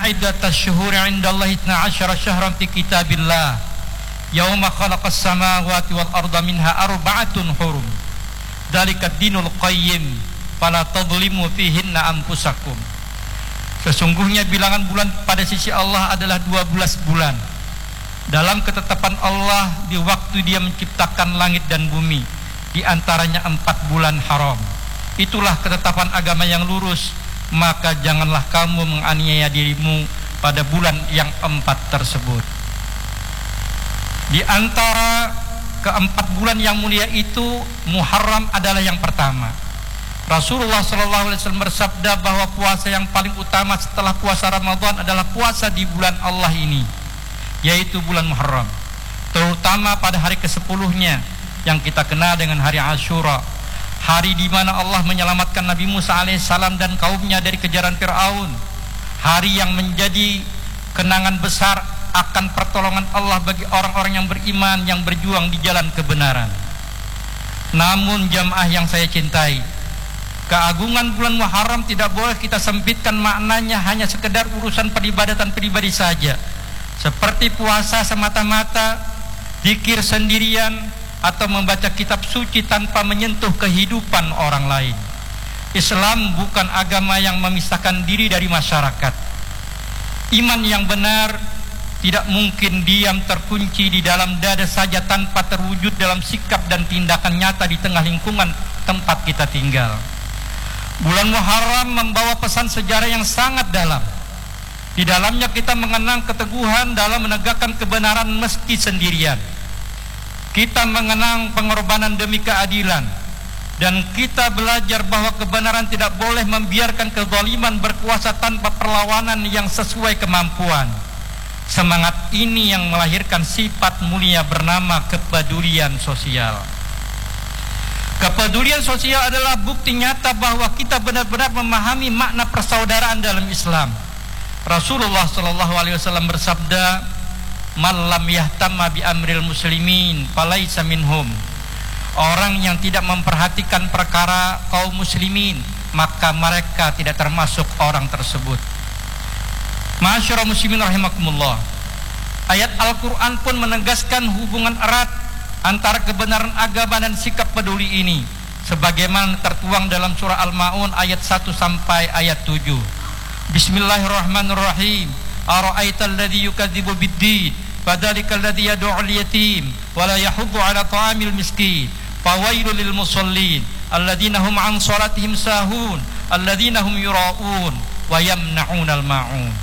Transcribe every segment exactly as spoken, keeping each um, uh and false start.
iddatash syuhuri 'indallahi itsna asyara syahran fi kitabillah yauma khalaqas samawati wal arda minha arba'atun hurum dzalika dinul qayyim fala tadhlimu fihinna anfusakum. Sesungguhnya bilangan bulan pada sisi Allah adalah dua belas bulan dalam ketetapan Allah di waktu Dia menciptakan langit dan bumi, di antaranya empat bulan haram. Itulah ketetapan agama yang lurus, maka janganlah kamu menganiaya dirimu pada bulan yang empat tersebut. Di antara keempat bulan yang mulia itu, Muharram adalah yang pertama. Rasulullah shallallahu alaihi wasallam bersabda bahwa puasa yang paling utama setelah puasa Ramadan adalah puasa di bulan Allah ini, yaitu bulan Muharram, terutama pada hari kesepuluhnya yang kita kenal dengan hari Ashura, hari di mana Allah menyelamatkan Nabi Musa alaihissalam dan kaumnya dari kejaran Fir'aun, hari yang menjadi kenangan besar akan pertolongan Allah bagi orang-orang yang beriman yang berjuang di jalan kebenaran. Namun jamaah yang saya cintai, keagungan bulan Muharram tidak boleh kita sempitkan maknanya hanya sekedar urusan peribadatan pribadi saja, seperti puasa semata-mata, zikir sendirian, atau membaca kitab suci tanpa menyentuh kehidupan orang lain. Islam bukan agama yang memisahkan diri dari masyarakat. Iman yang benar tidak mungkin diam terkunci di dalam dada saja tanpa terwujud dalam sikap dan tindakan nyata di tengah lingkungan tempat kita tinggal. Bulan Muharram membawa pesan sejarah yang sangat dalam. Di dalamnya kita mengenang keteguhan dalam menegakkan kebenaran meski sendirian. Kita mengenang pengorbanan demi keadilan, dan kita belajar bahwa kebenaran tidak boleh membiarkan kezaliman berkuasa tanpa perlawanan yang sesuai kemampuan. Semangat ini yang melahirkan sifat mulia bernama kepedulian sosial. Kepedulian sosial adalah bukti nyata bahwa kita benar-benar memahami makna persaudaraan dalam Islam. Rasulullah shallallahu alaihi wasallam bersabda, "Man lam yahtamma bi amril muslimin falaisa minhum." Orang yang tidak memperhatikan perkara kaum muslimin, maka mereka tidak termasuk orang tersebut. Ma'asyiral muslimin rahimakumullah. Ayat Al-Quran pun menegaskan hubungan erat antara kebenaran agama dan sikap peduli ini, sebagaimana tertuang dalam surah Al-Ma'un ayat satu sampai ayat tujuh. Bismillahirrahmanirrahim. Ara'aital ladzi yukadzibu bid-din fadzalikal ladzi yad'ul yatim wa la yahuddu 'ala ta'amil miskin fawailul lil musallin alladzina hum 'an shalatihim sahun alladzina hum yura'un wa yamna'unal ma'un.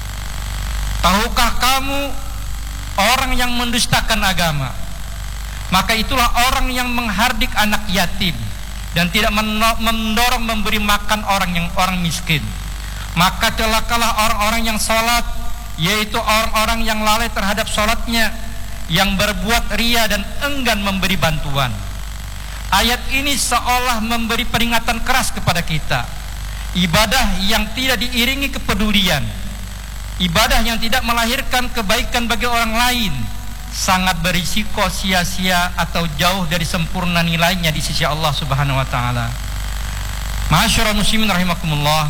Tahukah kamu orang yang mendustakan agama? Maka itulah orang yang menghardik anak yatim dan tidak mendorong memberi makan orang yang orang miskin. Maka celakalah orang-orang yang salat, yaitu orang-orang yang lalai terhadap salatnya, yang berbuat ria dan enggan memberi bantuan. Ayat ini seolah memberi peringatan keras kepada kita. Ibadah yang tidak diiringi kepedulian, ibadah yang tidak melahirkan kebaikan bagi orang lain, sangat berisiko sia-sia atau jauh dari sempurna nilainya di sisi Allah Subhanahu wa taala. Ma'asyiral muslimin rahimakumullah.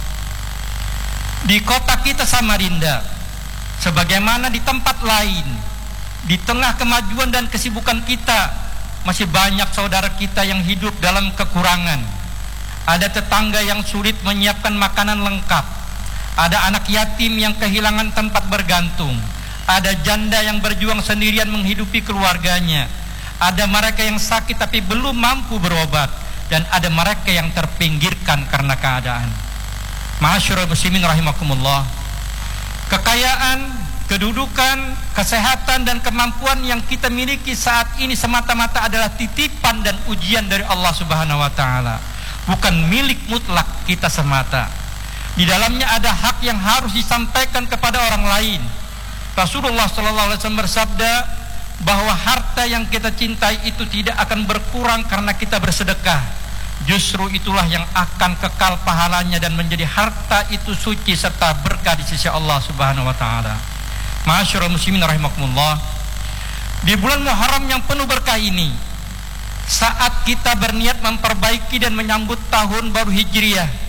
Di kota kita Samarinda, sebagaimana di tempat lain, di tengah kemajuan dan kesibukan kita, masih banyak saudara kita yang hidup dalam kekurangan. Ada tetangga yang sulit menyiapkan makanan lengkap. Ada anak yatim yang kehilangan tempat bergantung. Ada janda yang berjuang sendirian menghidupi keluarganya. Ada mereka yang sakit tapi belum mampu berobat. Dan ada mereka yang terpinggirkan karena keadaan. Ma'asyiral muslimin rahimakumullah. Kekayaan, kedudukan, kesehatan dan kemampuan yang kita miliki saat ini semata-mata adalah titipan dan ujian dari Allah Subhanahu wa taala, bukan milik mutlak kita semata. Di dalamnya ada hak yang harus disampaikan kepada orang lain. Rasulullah shallallahu alaihi wasallam bersabda bahwa harta yang kita cintai itu tidak akan berkurang karena kita bersedekah. Justru itulah yang akan kekal pahalanya dan menjadi harta itu suci serta berkah di sisi Allah Subhanahu wa taala. Ma'asyiral muslimin rahimakumullah. Di bulan Muharram yang penuh berkah ini, saat kita berniat memperbaiki dan menyambut tahun baru Hijriah,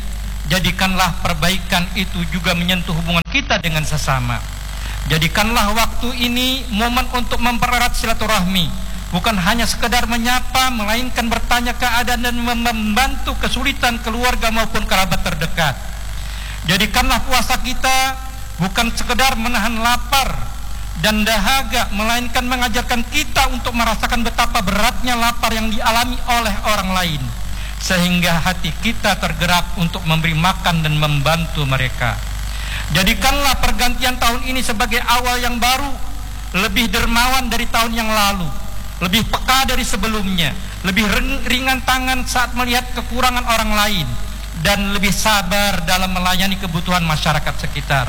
Jadikanlah perbaikan itu juga menyentuh hubungan kita dengan sesama. Jadikanlah waktu ini momen untuk mempererat silaturahmi, bukan hanya sekedar menyapa, melainkan bertanya keadaan dan membantu kesulitan keluarga maupun kerabat terdekat. Jadikanlah puasa kita bukan sekedar menahan lapar dan dahaga, melainkan mengajarkan kita untuk merasakan betapa beratnya lapar yang dialami oleh orang lain, sehingga hati kita tergerak untuk memberi makan dan membantu mereka. Jadikanlah pergantian tahun ini sebagai awal yang baru, lebih dermawan dari tahun yang lalu, lebih peka dari sebelumnya, lebih ringan tangan saat melihat kekurangan orang lain, dan lebih sabar dalam melayani kebutuhan masyarakat sekitar.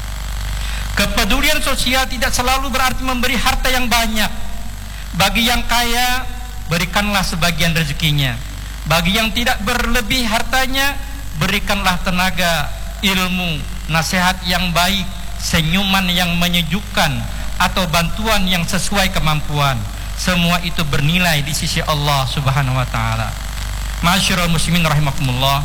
Kepedulian sosial tidak selalu berarti memberi harta yang banyak. Bagi yang kaya, berikanlah sebagian rezekinya. Bagi yang tidak berlebih hartanya, berikanlah tenaga, ilmu, nasihat yang baik, senyuman yang menyejukkan, atau bantuan yang sesuai kemampuan. Semua itu bernilai di sisi Allah Subhanahu wa taala. Ma'asyiral muslimin rahimakumullah.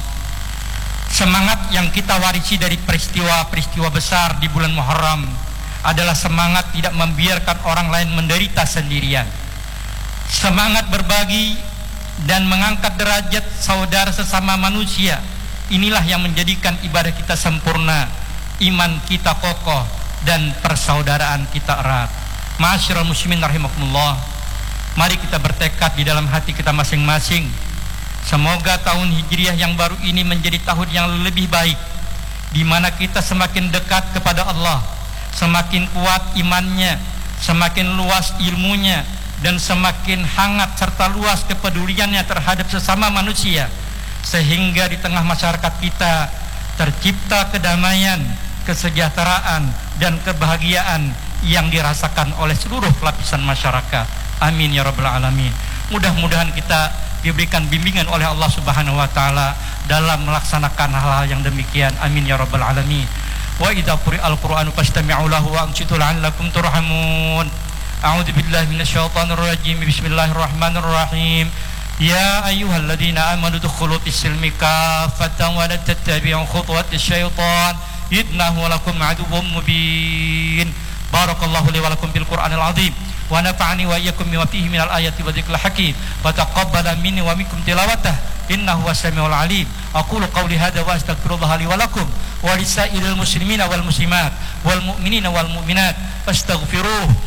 Semangat yang kita warisi dari peristiwa-peristiwa besar di bulan Muharram adalah semangat tidak membiarkan orang lain menderita sendirian. Semangat berbagi dan mengangkat derajat saudara sesama manusia. Inilah yang menjadikan ibadah kita sempurna, iman kita kokoh, dan persaudaraan kita erat. Ma'asyiral muslimin rahimakumullah. Mari kita bertekad di dalam hati kita masing-masing, semoga tahun Hijriah yang baru ini menjadi tahun yang lebih baik, di mana kita semakin dekat kepada Allah, semakin kuat imannya, semakin luas ilmunya, dan semakin hangat serta luas kepeduliannya terhadap sesama manusia, sehingga di tengah masyarakat kita tercipta kedamaian, kesejahteraan, dan kebahagiaan yang dirasakan oleh seluruh lapisan masyarakat. Amin ya rabbal alamin. Mudah-mudahan kita diberikan bimbingan oleh Allah Subhanahu wa taala dalam melaksanakan hal-hal yang demikian. Amin ya rabbal alamin. Wa idza quri'al qur'anu fastami'u lahu wa ansitu la'allakum turhamun. A'udzu billahi minasyaitonir rajim. Bismillahirrahmanirrahim. Ya ayyuhalladzina amanu dukhulu fis-silmi kaffatan wa la tattabi'u khutuwatis syaitan innahu lakum aduwwum mubin. Barakallahu li wa lakum bil Qur'anil azim wa nafa'ani wa iyyakum bima fihi minal ayati wa dzikril hakim wa taqabbala minni wa minkum tilawatah innahu was-sami'ul alim. Aqulu qawli hadza wa astaghfirullaha li wa lakum wa lisairil muslimina wal muslimat wal mu'minina wal mu'minat fastaghfiruhu